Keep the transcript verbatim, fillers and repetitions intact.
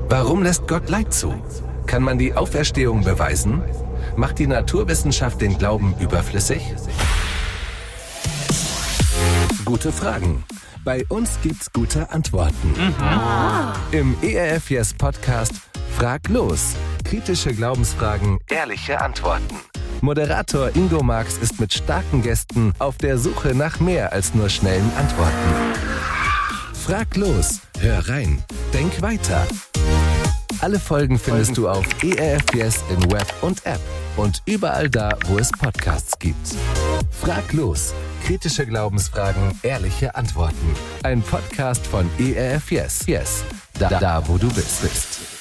Warum lässt Gott Leid zu? Kann man die Auferstehung beweisen? Macht die Naturwissenschaft den Glauben überflüssig? Gute Fragen. Bei uns gibt's gute Antworten. Mhm. Im E R F Yes Podcast Frag los. Kritische Glaubensfragen, ehrliche Antworten. Moderator Ingo Marx ist mit starken Gästen auf der Suche nach mehr als nur schnellen Antworten. Frag los, hör rein, denk weiter. Alle Folgen findest du auf E R F Yes in Web und App und überall da, wo es Podcasts gibt. Frag los, kritische Glaubensfragen, ehrliche Antworten. Ein Podcast von E R F Yes. Yes, da, da wo du bist.